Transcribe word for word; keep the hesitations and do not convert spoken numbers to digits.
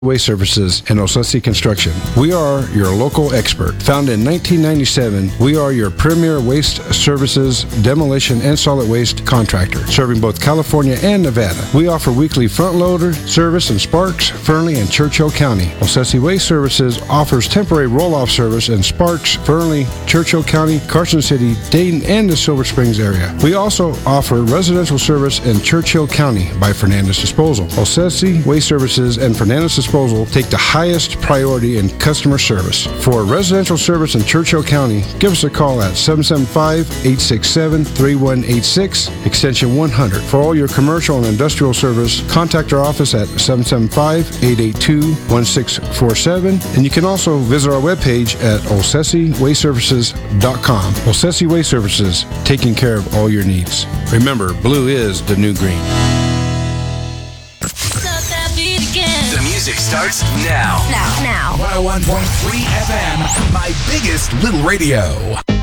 Waste Services and Osesi Construction. We are your local expert. Founded in nineteen ninety-seven, we are your premier waste services, demolition, and solid waste contractor, serving both California and Nevada. We offer weekly front loader service in Sparks, Fernley, and Churchill County. Osesi Waste Services offers temporary roll-off service in Sparks, Fernley, Churchill County, Carson City, Dayton, and the Silver Springs area. We also offer residential service in Churchill County by Fernandez Disposal. Osesi Waste Services and Fernandez Disposal take the highest priority in customer service. For residential service in Churchill County, give us a call at seven seven five, eight six seven, three one eight six, extension one hundred. For all your commercial and industrial service, contact our office at seven seven five, eight eight two, one six four seven, and you can also visit our webpage at osesi waste services dot com. Osesi Waste Services, taking care of all your needs. Remember, blue is the new green. The music starts now. Now, now. one oh one point three F M, my biggest little radio.